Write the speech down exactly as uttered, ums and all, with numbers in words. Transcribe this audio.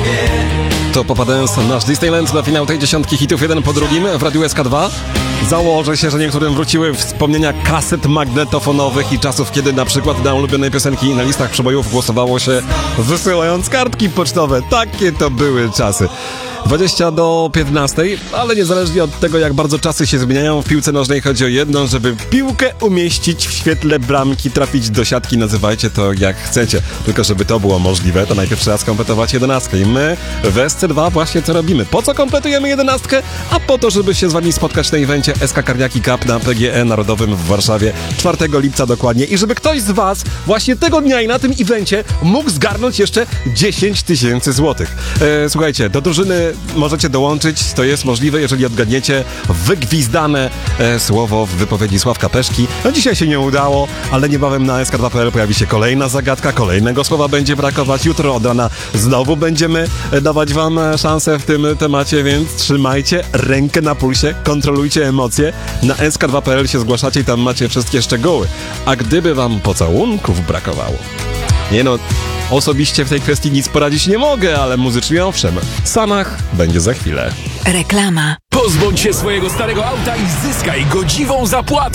To popadając na nasz Disneyland na finał tej dziesiątki hitów jeden po drugim w Radiu S K dwa, założę się, że niektórym wróciły wspomnienia kaset magnetofonowych i czasów, kiedy na przykład na ulubione piosenki na listach przebojów głosowało się wysyłając kartki pocztowe. Takie to były czasy. dwadzieścia do piętnastej, ale niezależnie od tego, jak bardzo czasy się zmieniają, w piłce nożnej chodzi o jedno, żeby piłkę umieścić w świetle bramki, trafić do siatki, nazywajcie to jak chcecie. Tylko żeby to było możliwe, to najpierw trzeba skompletować jedenastkę i my w S C dwa właśnie to robimy. Po co kompletujemy jedenastkę? A po to, żeby się z wami spotkać na evencie S K Carniaki Cup na P G E Narodowym w Warszawie czwartego lipca dokładnie i żeby ktoś z was właśnie tego dnia i na tym evencie mógł zgarnąć jeszcze dziesięć tysięcy złotych. E, słuchajcie, do drużyny możecie dołączyć, to jest możliwe, jeżeli odgadniecie wygwizdane e, słowo w wypowiedzi Sławka Peszki. No dzisiaj się nie udało, ale niebawem na S K dwa kropka P L pojawi się kolejna zagadka, kolejnego słowa będzie brakować. Jutro od rana znowu będziemy dawać wam szansę w tym temacie, więc trzymajcie rękę na pulsie, kontrolujcie emocje. Na S K dwa kropka P L się zgłaszacie i tam macie wszystkie szczegóły. A gdyby wam pocałunków brakowało? Nie no, osobiście w tej kwestii nic poradzić nie mogę, ale muzycznie owszem. Sanach będzie za chwilę. Reklama. Pozbądź się swojego starego auta i zyskaj godziwą zapłatę.